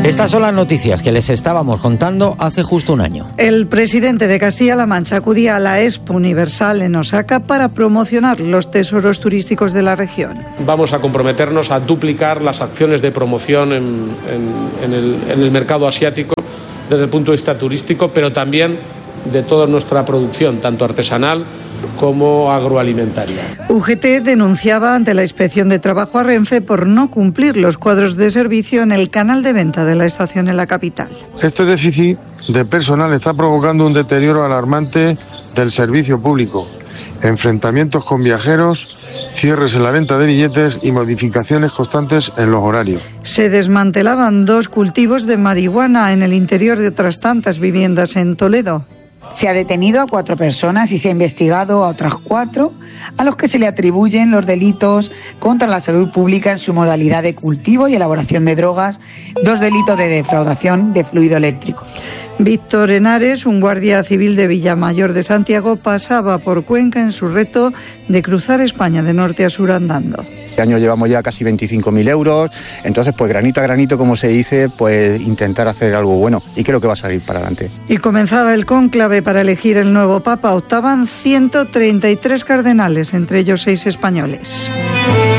Estas son las noticias que les estábamos contando hace justo un año. El presidente de Castilla-La Mancha acudía a la Expo Universal en Osaka para promocionar los tesoros turísticos de la región. Vamos a comprometernos a duplicar las acciones de promoción en el mercado asiático desde el punto de vista turístico, pero también de toda nuestra producción, tanto artesanal como agroalimentaria. UGT denunciaba ante la Inspección de Trabajo a Renfe por no cumplir los cuadros de servicio en el canal de venta de la estación en la capital. Este déficit de personal está provocando un deterioro alarmante del servicio público, enfrentamientos con viajeros, cierres en la venta de billetes y modificaciones constantes en los horarios. Se desmantelaban 2 cultivos de marihuana en el interior de otras tantas viviendas en Toledo. Se ha detenido a 4 personas y se ha investigado a otras 4, a los que se le atribuyen los delitos contra la salud pública en su modalidad de cultivo y elaboración de drogas, 2 delitos de defraudación de fluido eléctrico. Víctor Henares, un guardia civil de Villamayor de Santiago, pasaba por Cuenca en su reto de cruzar España de norte a sur andando. Este año llevamos ya casi 25.000 euros, entonces pues granito a granito, como se dice, pues intentar hacer algo bueno y creo que va a salir para adelante. Y comenzaba el cónclave para elegir el nuevo Papa. Optaban 133 cardenales, entre ellos 6 españoles.